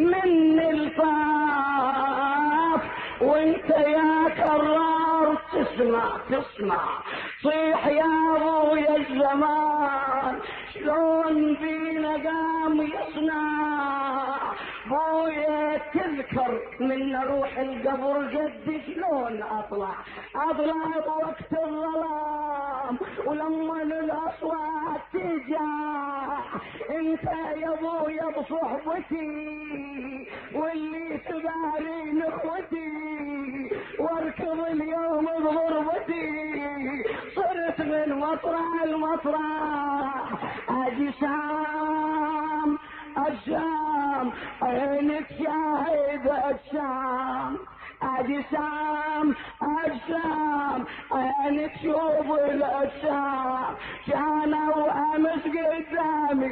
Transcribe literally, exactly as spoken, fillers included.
من الفاف، وانت يا كرار تسمع تسمع صيح يا ابويا الزمان شلون بينا قام يصنع. بويا تذكر من روح القبر جدي شلون اطلع اطلع وقت الظلام، ولما الاصوات تجاح انت يا ابويا بصحبتي، واللي تبارين اخوتي واركض اليوم بغربتي، صرت من مطرح المطرح اجسام الشام، عينك شاهد الشام اجسام الشام، عينك شوف الشام كانوا امس قدامي